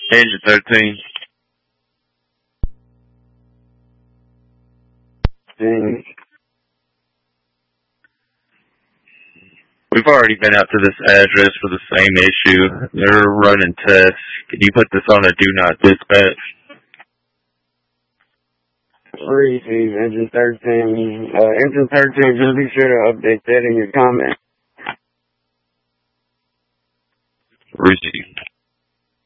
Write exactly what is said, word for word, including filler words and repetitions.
Engine thirteen. Dang. We've already been out to this address for the same issue. They're running tests. Can you put this on a do not dispatch? Receive engine thirteen. Uh, engine thirteen, just be sure to update that in your comment. Receive.